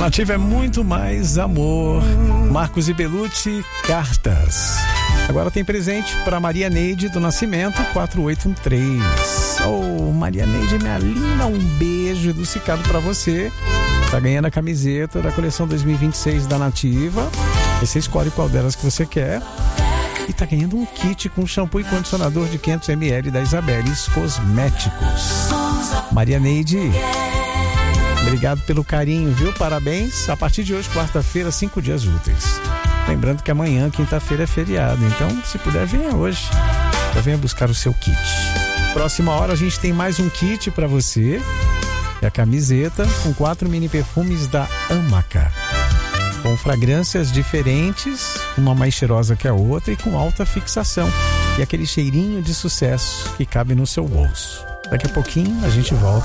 Nativa é muito mais amor. Marcos e Belucci, Cartas. Agora tem presente para Maria Neide do Nascimento, 4813. Maria Neide, minha linda, um beijo adocicado para você. Tá ganhando a camiseta da coleção 2026 da Nativa. Aí você escolhe qual delas que você quer. E tá ganhando um kit com shampoo e condicionador de 500ml da Isabeles Cosméticos. Maria Neide, obrigado pelo carinho, viu? Parabéns. A partir de hoje, quarta-feira, 5 dias úteis. Lembrando que amanhã, quinta-feira, é feriado. Então, se puder, venha hoje. Já venha buscar o seu kit. Próxima hora, a gente tem mais um kit para você. É a camiseta com 4 mini perfumes da Amaca. Com fragrâncias diferentes, uma mais cheirosa que a outra e com alta fixação. E aquele cheirinho de sucesso que cabe no seu bolso. Daqui a pouquinho a gente volta.